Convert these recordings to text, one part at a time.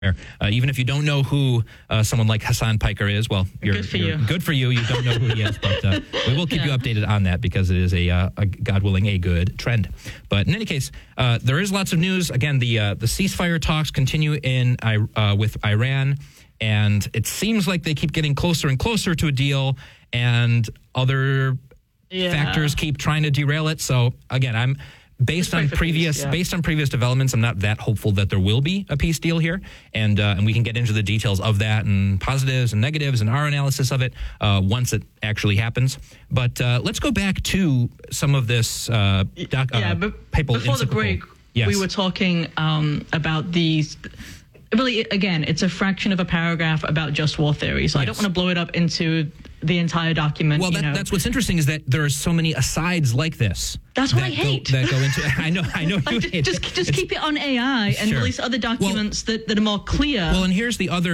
Even if you don't know who someone like Hassan Piker is, well, good for you. Good for you. You don't know who he is, but we will keep you updated on that because it is a God willing, a good trend. But in any case, there is lots of news. Again, the ceasefire talks continue with Iran, and it seems like they keep getting closer and closer to a deal, and other factors keep trying to derail it. So again, Based on previous developments, I'm not that hopeful that there will be a peace deal here, and we can get into the details of that and positives and negatives and our analysis of it once it actually happens. But let's go back to some of this but papal before the break, we were talking about these. Really, again, it's a fraction of a paragraph about just war theory, so I don't want to blow it up into the entire document. Well, that's what's interesting is that there are so many asides like this. That's what I hate. That go into. I know you hate. Just keep it on AI and release other documents that are more clear. Well, and here's the other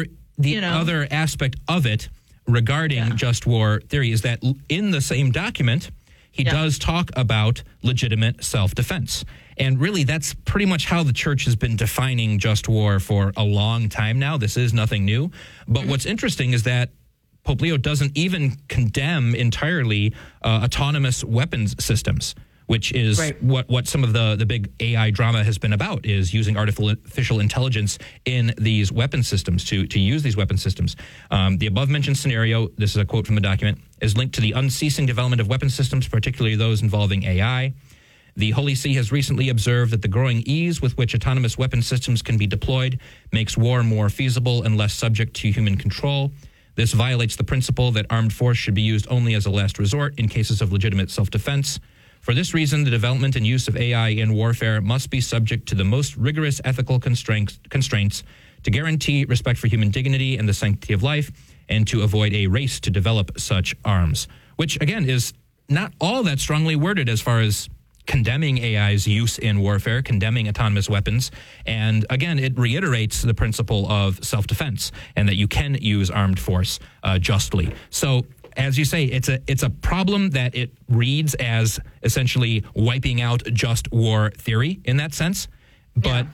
aspect of it regarding just war theory is that in the same document, he does talk about legitimate self-defense. And really, that's pretty much how the church has been defining just war for a long time now. This is nothing new. But what's interesting is that Pope Leo doesn't even condemn entirely autonomous weapons systems, which is what some of the big AI drama has been about, is using artificial intelligence in these weapon systems to use these weapon systems. The above-mentioned scenario, this is a quote from the document, is linked to the unceasing development of weapon systems, particularly those involving AI. The Holy See has recently observed that the growing ease with which autonomous weapon systems can be deployed makes war more feasible and less subject to human control. This violates the principle that armed force should be used only as a last resort in cases of legitimate self-defense. For this reason, the development and use of AI in warfare must be subject to the most rigorous ethical constraints to guarantee respect for human dignity and the sanctity of life, and to avoid a race to develop such arms. Which, again, is not all that strongly worded as far as condemning AI's use in warfare, condemning autonomous weapons. And again, it reiterates the principle of self-defense and that you can use armed force justly. So, as you say, it's a problem that it reads as essentially wiping out just war theory in that sense. But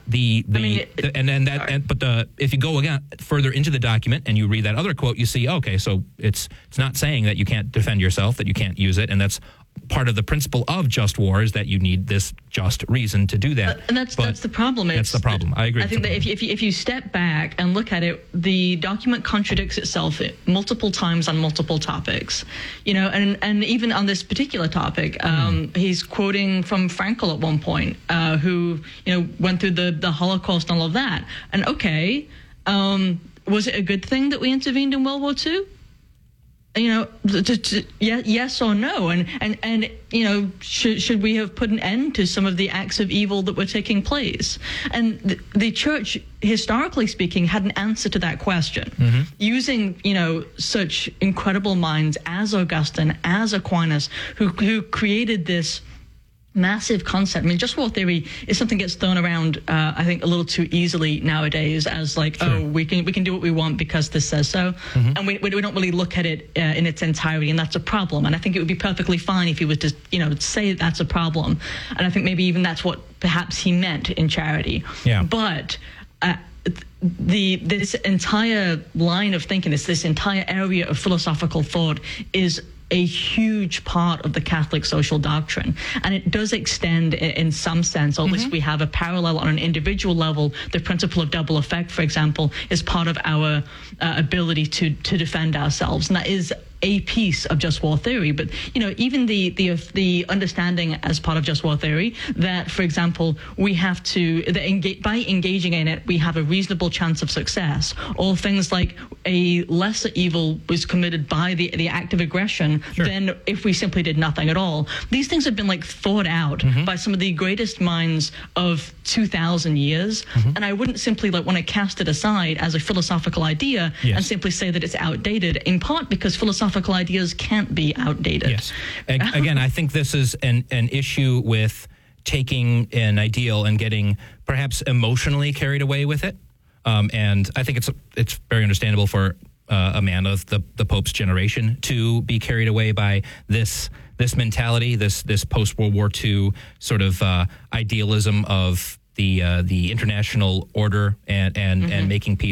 if you go again further into the document and you read that other quote, you see, okay, so it's not saying that you can't defend yourself, that you can't use it, and that's part of the principle of just war is that you need this just reason to do that. And that's the problem. That's the problem. I agree. I think that if you step back and look at it, the document contradicts itself multiple times on multiple topics. And even on this particular topic, he's quoting from Frankl at one point, who went through the Holocaust and all of that. And was it a good thing that we intervened in World War II? Yes or no, and should we have put an end to some of the acts of evil that were taking place? And the church, historically speaking, had an answer to that question, using such incredible minds as Augustine, as Aquinas, who created this massive concept. I mean, just war theory is something that gets thrown around, I think, a little too easily nowadays as like, we can do what we want because this says so. And we don't really look at it in its entirety, and that's a problem. And I think it would be perfectly fine if he was to, say that's a problem. And I think maybe even that's what perhaps he meant in charity. Yeah. But this entire line of thinking, this entire area of philosophical thought is a huge part of the Catholic social doctrine. And it does extend in some sense, or at least we have a parallel on an individual level. The principle of double effect, for example, is part of our ability to defend ourselves. And that is a piece of just war theory. But, even the understanding as part of just war theory that, for example, we have to, by engaging in it, we have a reasonable chance of success. Or things like a lesser evil was committed by the act of aggression than if we simply did nothing at all. These things have been thought out by some of the greatest minds of 2,000 years. And I wouldn't simply want to cast it aside as a philosophical idea and simply say that it's outdated, in part because philosophical ideas can't be outdated. Yes. Again, I think this is an issue with taking an ideal and getting perhaps emotionally carried away with it. And I think it's very understandable for a man of the Pope's generation to be carried away by this mentality, this post-World War II sort of idealism of the international order and making peace.